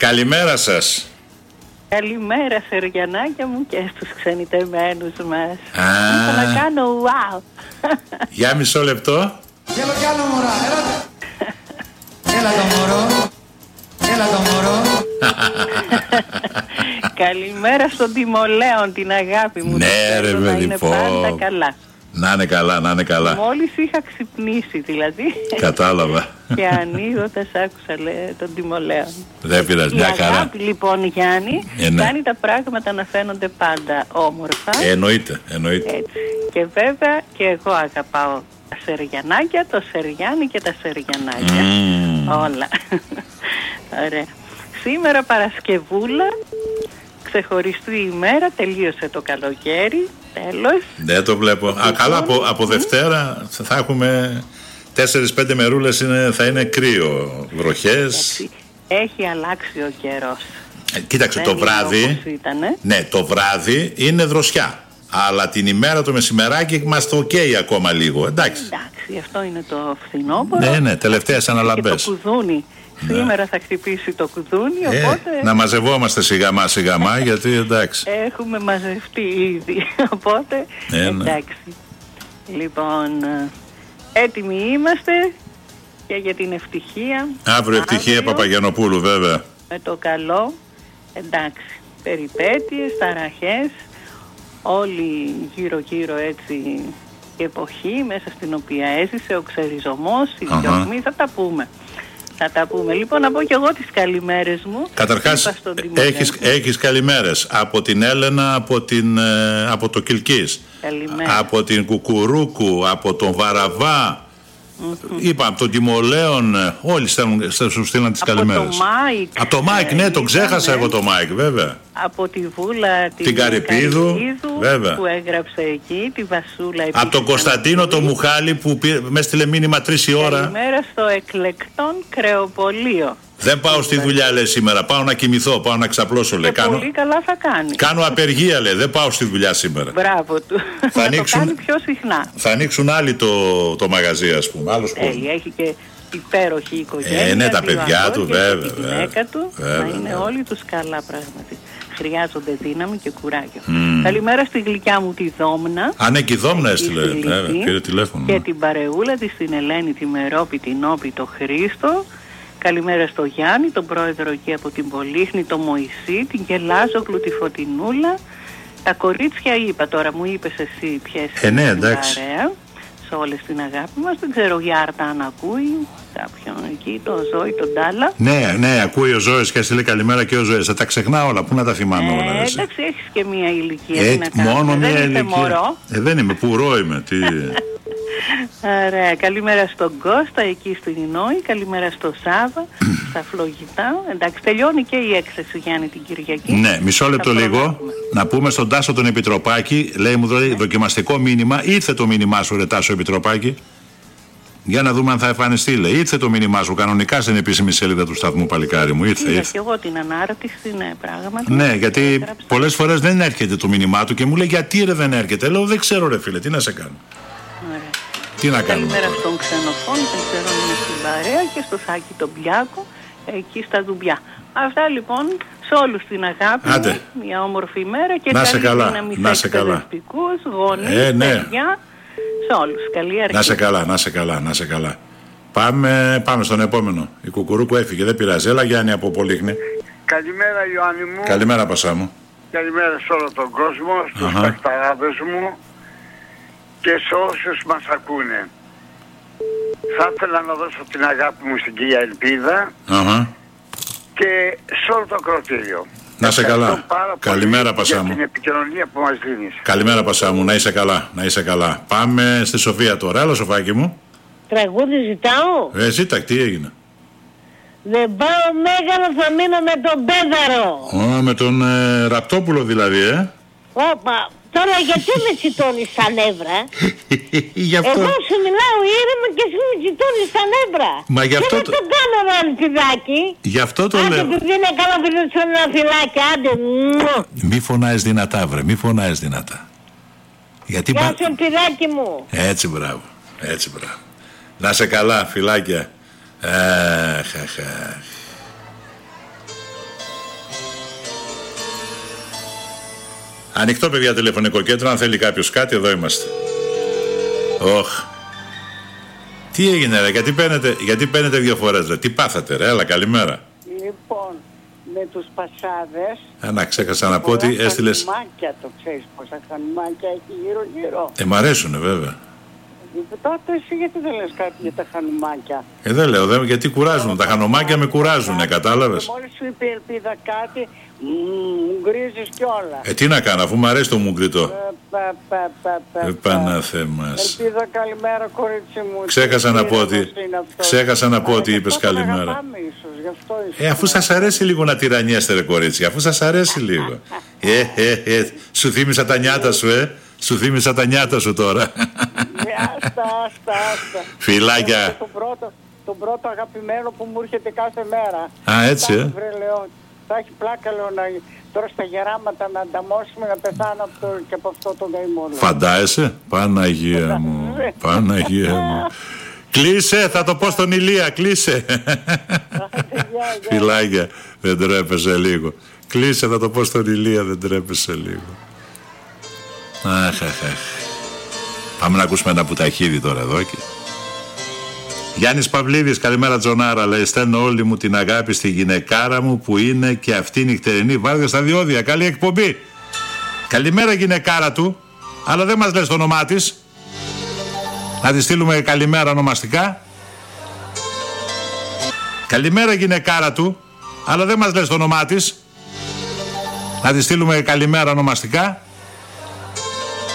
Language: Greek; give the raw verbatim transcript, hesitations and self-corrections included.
Καλημέρα σας. Καλημέρα Σεριανάκια μου και στους ξενιτεμένους μας. Θα να κάνω wow. Για μισό λεπτό. Θέλω κι άλλο μωρά, έλατε. Έλα το μωρό. Έλα το μωρό. Καλημέρα στον Τιμολέον, την αγάπη μου. Ναι ρε παιδί, να είναι πάντα καλά. Να είναι καλά, να είναι καλά. Μόλις είχα ξυπνήσει δηλαδή. Κατάλαβα. Και ανοίγοντας άκουσα λέει, τον Τιμολέον. Δεν πειράζει, μια χαρά. Η αγάπη λοιπόν Γιάννη ε, ναι. κάνει τα πράγματα να φαίνονται πάντα όμορφα. ε, Εννοείται, εννοείται. Έτσι. Και βέβαια και εγώ αγαπάω τα Σεριανάκια, το Σεριάνι και τα Σεριανάκια. Mm. Όλα. Ωραία. Σήμερα Παρασκευούλα, ξεχωριστή ημέρα, τελείωσε το καλοκαίρι, τέλος. Δεν το βλέπω. Α, καλά, από, από Δευτέρα θα έχουμε τέσσερις πέντε μερούλες, είναι, θα είναι κρύο, βροχές. Έτσι. Έχει αλλάξει ο καιρός. Ε, κοίταξε, δεν το βράδυ, ναι, το βράδυ είναι δροσιά. Αλλά την ημέρα το μεσημεράκι είμαστε οκ okay ακόμα λίγο, εντάξει. Εντάξει, αυτό είναι το φθινόπωρο. Ναι, ναι, τελευταίες αναλαμπές. Και το κουδούνι. Ναι. Σήμερα θα χτυπήσει το κουδούνι, ε, οπότε... Να μαζευόμαστε σιγά σιγά γιατί εντάξει. Έχουμε μαζευτεί ήδη, οπότε ε, ναι. εντάξει. Λοιπόν, έτοιμοι είμαστε και για την ευτυχία. Αύριο ευτυχία Παπαγιαννοπούλου βέβαια. Με το καλό, εντάξει, περιπέτειες, ταραχές, όλη γύρω γύρω έτσι η εποχή μέσα στην οποία έζησε, ο ξεριζωμός, οι uh-huh. διωγμοί, θα τα πούμε. Θα τα πούμε. Λοιπόν, να πω και εγώ τις καλημέρες μου. Καταρχάς, έχεις, έχεις καλημέρες από την Έλενα, από, την, από το Κιλκής, από την Κουκουρούκου, από τον Βαραβά. Mm-hmm. Είπα, από τον Τιμολέον, όλοι σου στείλαν τις καλημέρες. Από το Μάικ. Από το Μάικ, ναι, το ξέχασα εγώ το Μάικ, βέβαια. Από τη Βούλα, την, την Καρυπίδου, Καρυπίδου βέβαια. Που έγραψε εκεί, τη Βασούλα. Από τον Κωνσταντίνο το Μουχάλη που με έστειλε μήνυμα τρεις η ώρα. Καλημέρα στο εκλεκτόν Κρεοπολείο. Δεν πάω στη δουλειά, λέει, σήμερα. Πάω να κοιμηθώ, πάω να ξαπλώσω, λέει. Κάνω... Πολύ καλά θα κάνει. Κάνω απεργία, λέει. Δεν πάω στη δουλειά σήμερα. Μπράβο του. Θα ανοίξουν... το κάνει πιο συχνά. Θα ανοίξουν άλλοι το, το μαγαζί, ας πούμε. Άλλος κόσμος. Έχει και υπέροχη οικογένεια. Ε, ναι, τα παιδιά του, βέβαια. Και τη γυναίκα του. Βέβαια, να είναι βέβαια. Όλοι τους καλά πράγματι. Χρειάζονται δύναμη και κουράγιο. Mm. Καλημέρα στη γλυκιά μου τη Δόμνα. Αν ναι, και η Δόμνα έστειλε. Πήρε τηλέφωνο. Και την παρεούλα της, την Ελένη, τη Μερόπη, την Όπη, το Χρήστο. Καλημέρα στο Γιάννη, τον πρόεδρο εκεί από την Πολύχνη, τον Μωυσή, την Γελάζογλου, τη Φωτεινούλα. Τα κορίτσια είπα τώρα, μου είπες εσύ ποιες ε, ναι, εντάξει. Παρέα, σε όλες την αγάπη μας. Δεν ξέρω Γιάρτα αν ακούει κάποιον εκεί, το Ζώη, τον Τάλα. Ναι, ναι, ακούει ο Ζώης και έστειλε καλημέρα και ο Ζώης. Θα τα ξεχνά όλα, πού να τα θυμάμαι ε, όλα. Εντάξει, έχεις και μία ηλικία. Ε, να μόνο μία δεν ηλικία. Μωρό. Ε, δεν είμαι, πουρό είμαι. Τι... Ωραία, καλημέρα στον Κώστα εκεί στην Ινόη, καλημέρα στο Σάβα, στα Φλογητά. Εντάξει, τελειώνει και η έκθεση Γιάννη την Κυριακή. Ναι, μισό λεπτό λίγο. Να πούμε στον Τάσο τον Επιτροπάκη, λέει μου δηλαδή, ναι. δοκιμαστικό μήνυμα. Ήρθε το μήνυμά σου, ρε Τάσο Επιτροπάκη. Για να δούμε αν θα εμφανιστεί, λέει. Ήρθε το μήνυμά σου κανονικά στην επίσημη σελίδα του σταθμού, παλικάρι μου. Ήρθε. Είδα και εγώ την ανάρτηση, ναι, πράγματι. Ναι, γιατί πολλές φορές δεν έρχεται το μήνυμά του και μου λέει γιατί ρε δεν έρχεται. Λέω δεν ξέρω, ρε φίλε, τι να σε κάνω. Ωραία. Τι να κάνουμε. Καλημέρα στον Ξενοφών, δεν ξέρω αν είναι στην παρέα, και στο Σάκη τον Πιάκο, εκεί στα Δουμπιά. Αυτά λοιπόν, σε όλους την αγάπη μου, μια όμορφη ημέρα και να σε καλή καλά, δύναμη να σε εκπαιδευτικούς, γονείς, ε, ναι. παιδιά, σε όλους. Καλή αρχή. Να σε καλά, να σε καλά, να σε καλά. Πάμε, πάμε στον επόμενο. Η Κουκουρούκου έφυγε, δεν πειράζει. Έλα Γιάννη από Πολύχνη. Καλημέρα Ιωάννη μου. Καλημέρα Πασά μου. Καλημέρα σε όλο τον κόσμο, στους uh-huh. τακταράδες μου και σε όσους μας ακούνε. Θα ήθελα να δώσω την αγάπη μου στην κυρία Ελπίδα uh-huh. και σε όλο το ακροτήριο. Να είσαι καλά. Καλημέρα Πασά μου. Για την επικοινωνία που μας δίνεις. Καλημέρα Πασά μου, να είσαι καλά, να είσαι καλά. Πάμε στη Σοφία τώρα. Έλα Σοφάκι μου. Τραγούδι ζητάω. Ε, ζήτα, τι έγινε. Δεν πάω Μέγαρο, θα μείνω με τον Πέδαρο. Ω, με τον ε, Ραπτόπουλο δηλαδή, ε. Όπα, τώρα γιατί με τσιτώνεις τα νεύρα. αυτό... Εγώ σου μιλάω ήρεμα και εσύ με τσιτώνεις τα νεύρα. Μα γι' αυτό και το... το κάνω ρε αλφιδάκι. Γι' αυτό το άντε, λέω. Άντε επειδή είναι καλό παιδί σου ένα φυλάκι, άντε. Μη φωνάζεις δυνατά βρε, μη φωνάζεις δυνατά. Γιατί Γεια σου πηδάκι μου. Έτσι μπράβο, έτσι μπράβο. Να σε καλά φιλάκια. Αχ, αχ, αχ. Ανοιχτό, παιδιά, τηλεφωνικό κέντρο. Αν θέλει κάποιος κάτι, εδώ είμαστε. Όχ. Τι έγινε, ρε, γιατί παίρνετε, γιατί παίρνετε δύο φορές, ρε, τι πάθατε, ρε, έλα, καλημέρα. Λοιπόν, με τους πασάδες... Α, να ξέχασα να πω ότι έστειλες... Χανουμάκια, το ξέρεις πόσα χανουμάκια έχει γύρω-γύρω. Ε, μ' αρέσουνε, βέβαια. Τότε εσύ γιατί δεν λες κάτι για τα χανουμάκια? Ε, δεν λέω, δεν, γιατί κουράζουν, τα χανουμάκια με κουράζουνε, κατάλαβες. Μόλις σου είπε η Ελπίδα κάτι, μου γκρίζεις κιόλα. Ε, τι να κάνω, αφού μ' αρέσει το μουγκριτό. Ε, Παναθέμας. Ελπίδα, καλημέρα, κορίτσι μου. Ξέχασα να πω ότι, ξέχασα να πω ότι είπες καλημέρα. Ε, αφού σας αρέσει λίγο να τυραννιέστε, ρε κορίτσι, αφού σας αρέσει λίγο. Ε, ε, ε, σου θύμισα τα νιάτα σου, ε. Σου θύμισα τα νιάτα σου τώρα. Άστα, άστα, άστα. Φιλάκια. Το πρώτο, το πρώτο αγαπημένο που μου έρχεται κάθε μέρα. Α, έτσι, ε. Βρε, λέω, θα έχει πλάκα, λέω, να, τώρα στα γεράματα να ανταμώσουμε, να πεθάνω από το, και από αυτό το γαϊμό. Φαντάζεσαι, Παναγία μου, Παναγία μου. Κλείσε, θα το πω στον Ηλία, κλείσε. Φιλάκια, δεν τρέπεσαι λίγο. Κλείσε, θα το πω στον Ηλία, δεν τρέπεσαι λίγο. Αχ, αχ, αχ. Πάμε να ακούσουμε ένα πουταχίδι τώρα εδώ και... Γιάννης Παυλίδης, καλημέρα Τζονάρα, λέει, στέλνω όλη μου την αγάπη στη γυναικάρα μου που είναι και αυτή νυχτερινή βάρδια στα διόδια. Καλή εκπομπή. Καλημέρα γυναικάρα του, αλλά δεν μας λες το όνομά της. Να τη στείλουμε καλημέρα ονομαστικά. Καλημέρα γυναικάρα του, αλλά δεν μας λες το όνομά της. Να τη στείλουμε καλημέρα ονομαστικά.